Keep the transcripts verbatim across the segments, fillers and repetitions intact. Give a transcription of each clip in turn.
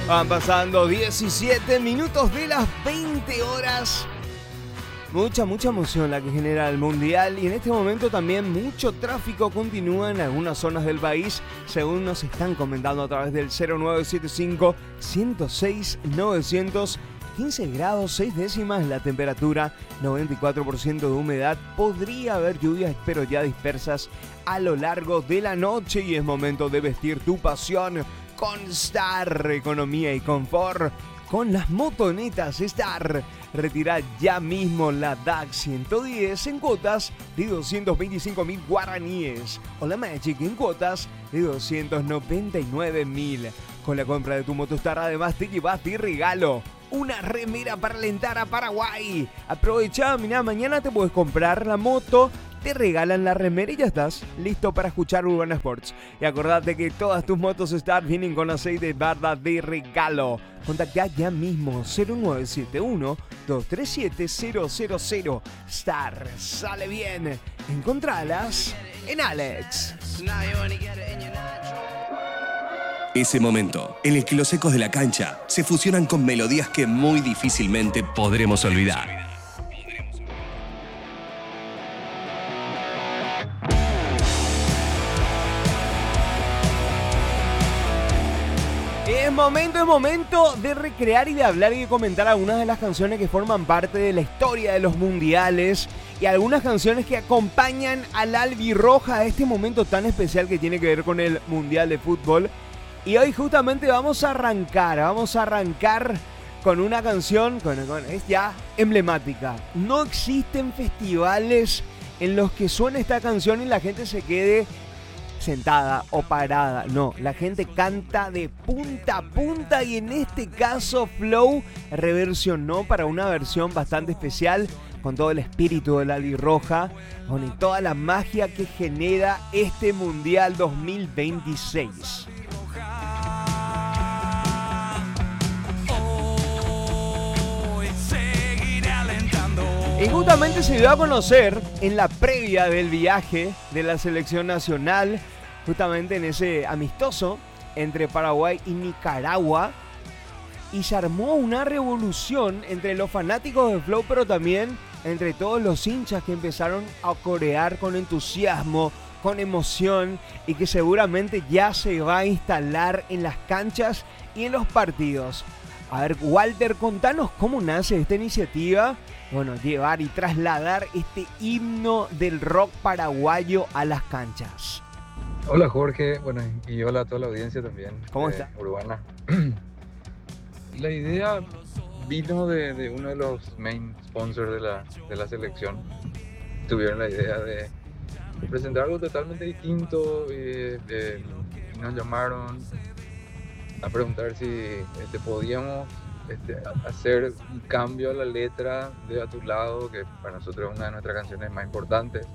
Van pasando diecisiete minutos de las veinte horas. Mucha, mucha emoción la que genera el Mundial y en este momento también mucho tráfico continúa en algunas zonas del país, según nos están comentando a través del cero nueve siete cinco, uno cero seis, novecientos. quince grados, seis décimas la temperatura, noventa y cuatro por ciento de humedad. Podría haber lluvias, pero ya dispersas a lo largo de la noche y es momento de vestir tu pasión con Star Economía y Confort. Con las motonetas Star, retira ya mismo la D A X ciento diez en cuotas de doscientos veinticinco mil guaraníes o la Magic en cuotas de doscientos noventa y nueve mil. Con la compra de tu moto Star además te llevas de regalo una remera para alentar a Paraguay. Aprovecha, mira, mañana te puedes comprar la moto, te regalan la remera y ya estás listo para escuchar Urbana Sports. Y acordate que todas tus motos Star vienen con aceite Barda de regalo. Contacta ya mismo cero nueve siete uno, dos tres siete, cero cero cero. Star, sale bien. Encontralas en Alex. Ese momento en el que los ecos de la cancha se fusionan con melodías que muy difícilmente podremos olvidar. Es momento, es momento de recrear y de hablar y de comentar algunas de las canciones que forman parte de la historia de los mundiales y algunas canciones que acompañan al albirroja a este momento tan especial que tiene que ver con el Mundial de Fútbol. Y hoy justamente vamos a arrancar, vamos a arrancar con una canción con, con, es ya emblemática. No existen festivales en los que suene esta canción y la gente se quede sentada o parada. No, la gente canta de punta a punta y en este caso Flow reversionó para una versión bastante especial con todo el espíritu de la albirroja, con toda la magia que genera este Mundial dos mil veintiséis. Y justamente se dio a conocer en la previa del viaje de la selección nacional, justamente en ese amistoso entre Paraguay y Nicaragua, y se armó una revolución entre los fanáticos de Flow, pero también entre todos los hinchas que empezaron a corear con entusiasmo, con emoción, y que seguramente ya se va a instalar en las canchas y en los partidos. A ver, Walter, contanos cómo nace esta iniciativa. Bueno, llevar y trasladar este himno del rock paraguayo a las canchas. Hola Jorge, bueno, y hola a toda la audiencia también. ¿Cómo eh, está? Urbana. La idea vino de, de uno de los main sponsors de la, de la selección. Tuvieron la idea de, de presentar algo totalmente distinto. Eh, eh, y nos llamaron a preguntar si este, podíamos Este, hacer un cambio a la letra de A Tu Lado, que para nosotros es una de nuestras canciones más importantes.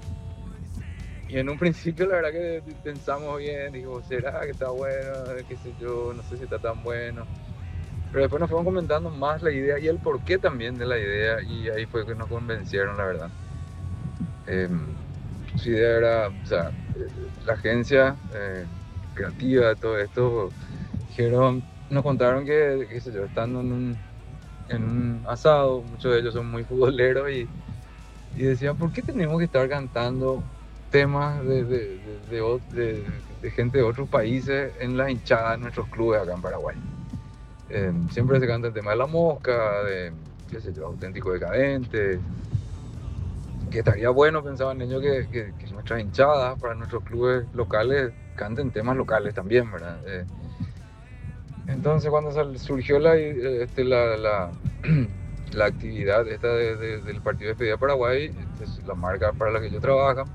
Y en un principio la verdad que pensamos bien, digo, ¿será que está bueno? Qué sé yo, no sé si está tan bueno. Pero después nos fueron comentando más la idea y el porqué también de la idea, y ahí fue que nos convencieron, la verdad. Eh, su idea era, o sea, la agencia eh, creativa de todo esto, dijeron, nos contaron que, qué sé yo, estando en un, en un asado, muchos de ellos son muy futboleros y, y decían, ¿por qué tenemos que estar cantando temas de, de, de, de, de, de gente de otros países en las hinchadas de nuestros clubes acá en Paraguay? Eh, siempre se canta el tema de La Mosca, de, qué sé yo, Auténtico Decadente, que estaría bueno, pensaban ellos, que, que, que nuestras hinchadas para nuestros clubes locales canten temas locales también, ¿verdad? Eh, Entonces cuando surgió la, este, la, la, la actividad esta de, de, del partido de despedida de Paraguay, la marca para la que yo trabajo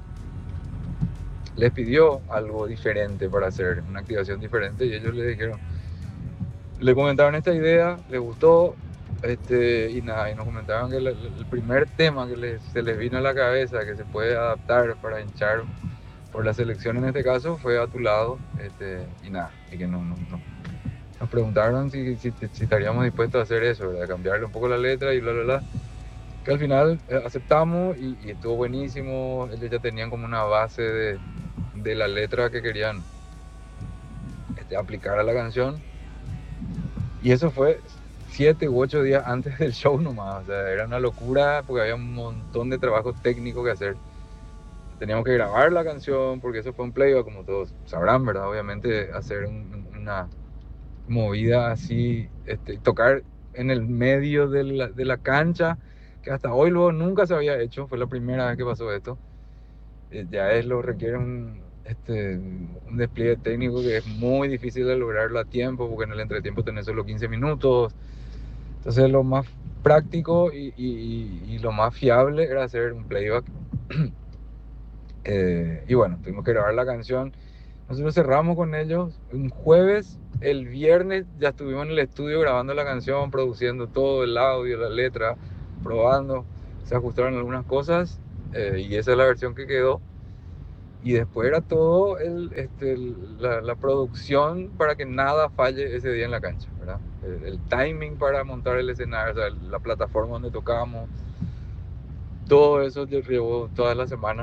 les pidió algo diferente para hacer, una activación diferente, y ellos le dijeron, le comentaron esta idea, les gustó, este, y nada, y nos comentaron que el, el primer tema que les, se les vino a la cabeza, que se puede adaptar para hinchar por la selección en este caso, fue A Tu Lado, este, y nada, y que no, no, no. Nos preguntaron si, si, si estaríamos dispuestos a hacer eso, ¿verdad? Cambiarle un poco la letra y bla, bla, bla. Que al final eh, aceptamos y, y estuvo buenísimo. Ellos ya tenían como una base de, de la letra que querían este, aplicar a la canción. Y eso fue siete u ocho días antes del show nomás. O sea, era una locura porque había un montón de trabajo técnico que hacer. Teníamos que grabar la canción porque eso fue un playback, como todos sabrán, ¿verdad? Obviamente hacer un, una movida así, este, tocar en el medio de la, de la cancha, que hasta hoy luego nunca se había hecho, fue la primera vez que pasó esto. Eh, ya es lo requiere un, este, un despliegue técnico que es muy difícil de lograrlo a tiempo, porque en el entretiempo tenés solo quince minutos. Entonces lo más práctico y, y, y lo más fiable era hacer un playback. eh, y bueno, tuvimos que grabar la canción. Nosotros cerramos con ellos un jueves. El viernes ya estuvimos en el estudio grabando la canción, produciendo todo el audio, la letra, probando. Se ajustaron algunas cosas eh, y esa es la versión que quedó. Y después era todo el, este, el, la, la producción para que nada falle ese día en la cancha, ¿verdad? El, el timing para montar el escenario, o sea, la plataforma donde tocábamos, todo eso llevó toda la semana.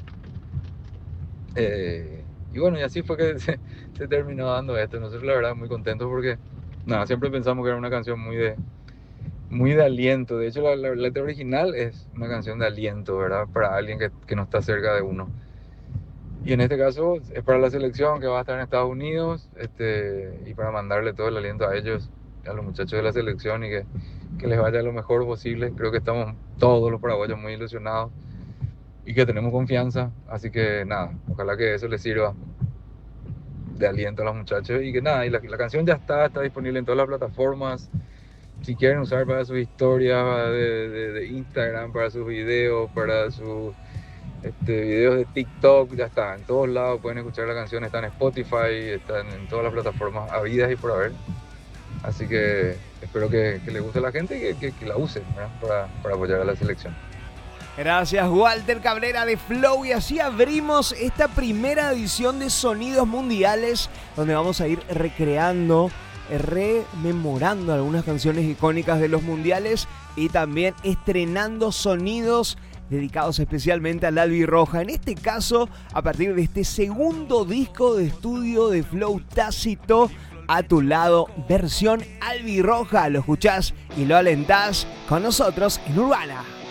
Eh, y bueno, y así fue que se, se terminó dando esto. Nosotros la verdad muy contentos porque nada, siempre pensamos que era una canción muy de, muy de aliento. De hecho, la, la letra original es una canción de aliento, ¿verdad? Para alguien que, que no está cerca de uno. Y en este caso es para la selección que va a estar en Estados Unidos, este, y para mandarle todo el aliento a ellos, a los muchachos de la selección, y que, que les vaya lo mejor posible. Creo que estamos todos los paraguayos muy ilusionados y que tenemos confianza. Así que nada, ojalá que eso les sirva de aliento a los muchachos. Y que nada, y la, la canción ya está, está disponible en todas las plataformas. Si quieren usar para sus historias de, de, de Instagram, para sus videos, para sus este, videos de TikTok, ya está. En todos lados pueden escuchar la canción, está en Spotify, está en, en todas las plataformas habidas y por haber. Así que espero que, que le guste a la gente y que, que, que la usen, ¿verdad? Para, para apoyar a la selección. Gracias, Walter Cabrera de Flow. Y así abrimos esta primera edición de Sonidos Mundiales, donde vamos a ir recreando, rememorando algunas canciones icónicas de los mundiales y también estrenando sonidos dedicados especialmente al Albirroja. En este caso, a partir de este segundo disco de estudio de Flow Tácito, A Tu Lado, versión Albirroja. Lo escuchás y lo alentás con nosotros en Urbana.